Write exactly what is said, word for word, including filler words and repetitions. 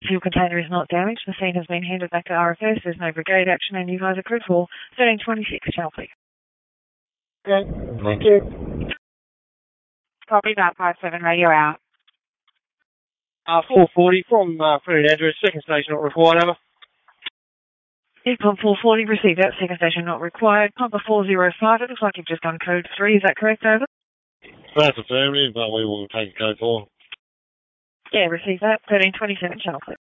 Fuel container is not damaged. The scene has been handed back to R F S. There's no brigade action, and you guys are crude for thirteen twenty-six. Channel, please. Okay, thank you. Copy that. five seven, radio out. Uh, four forty from uh, Freddie Andrews, second station not required, over. Pump four forty, received that. Second station not required. Pump four zero five, it looks like you've just gone code three. Is that correct, over? That's affirmative, but we will take code four. Yeah, received that. thirteen twenty-seven, channel, please.